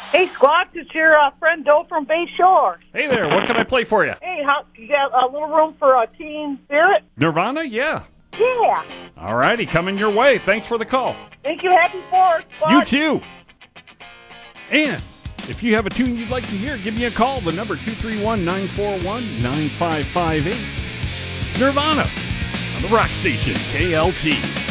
Hey, Squawks, it's your friend Doe from Bay Shore. Hey there, what can I play for you? Hey, you got a little room for a Teen Spirit? Nirvana? Yeah. Yeah. All righty, coming your way. Thanks for the call. Thank you. Happy 4th. You too. And if you have a tune you'd like to hear, give me a call. The number 231-941-9558. It's Nirvana on the rock station, KLT.